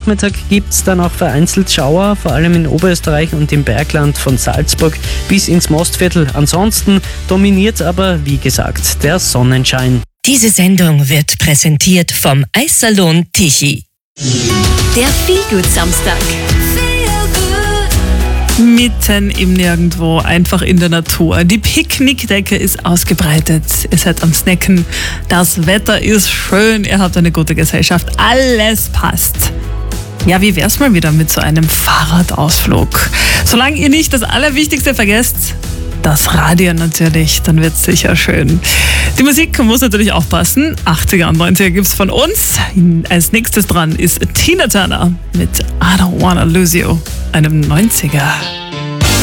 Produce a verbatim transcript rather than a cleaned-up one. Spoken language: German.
Nachmittag gibt es dann auch vereinzelt Schauer, vor allem in Oberösterreich und im Bergland von Salzburg bis ins Mostviertel. Ansonsten dominiert aber, wie gesagt, der Sonnenschein. Diese Sendung wird präsentiert vom Eissalon Tichy. Der Feelgood-Samstag. Mitten im Nirgendwo, einfach in der Natur. Die Picknickdecke ist ausgebreitet. Ihr seid am Snacken. Das Wetter ist schön. Ihr habt eine gute Gesellschaft. Alles passt. Ja, wie wär's mal wieder mit so einem Fahrradausflug? Solange ihr nicht das Allerwichtigste vergesst, das Radio natürlich, dann wird's sicher schön. Die Musik muss natürlich auch passen. achtziger und neunziger gibt's von uns. Als nächstes dran ist Tina Turner mit I Don't Wanna Lose You, einem neunziger.